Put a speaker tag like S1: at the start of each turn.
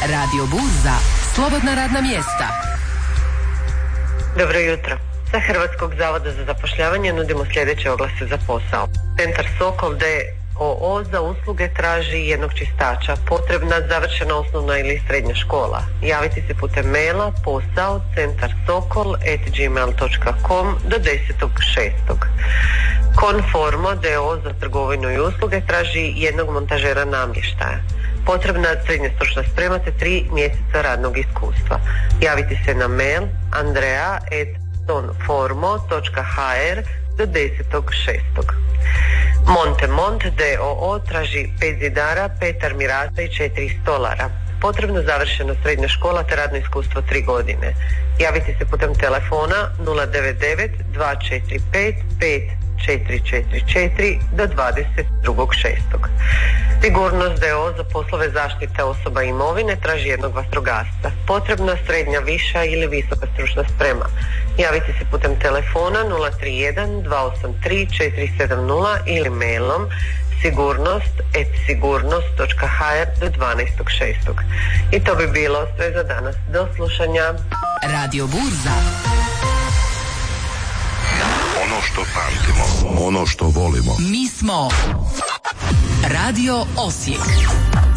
S1: Radio Burza, slobodna radna mjesta.
S2: Dobro jutro. Sa Hrvatskog zavoda za zapošljavanje nudimo sljedeće oglase za posao. Centar Sokol d.o.o. za usluge traži jednog čistača. Potrebna završena osnovna ili srednja škola. Javiti se putem maila posao centarsokol@gmail.com do 10.6. Conformo d.o.o. za trgovinu i usluge traži jednog montažera namještaja. Potrebna srednja stručna sprema te 3 mjeseca radnog iskustva. Javiti se na mail andrea@conformo.hr do 10.6. Montemont d.o.o. traži 5 zidara, 5 armirata i 4 stolara. Potrebna završena srednja škola te radno iskustvo 3 godine. Javiti se putem telefona 099 245 5444 do 22.6. Sigurnost d.o.o. za poslove zaštite osoba i imovine traži jednog vatrogasca. Potrebna srednja, viša ili visoka stručna sprema. Javiti se putem telefona 031 283 470 ili mailom sigurnost@sigurnost.hr do 12.6. I to bi bilo sve za danas. Do slušanja.
S1: Radio Burza.
S3: Ono što pamtimo, ono što volimo.
S1: Mi smo Radio Osijek.